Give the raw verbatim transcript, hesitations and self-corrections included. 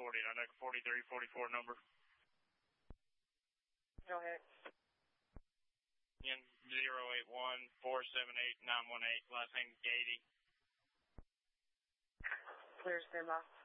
forty. I know forty-three forty-four number. Go ahead. zero eight one, four seven eight, nine one eight. Last name Gady. Clear, stand by.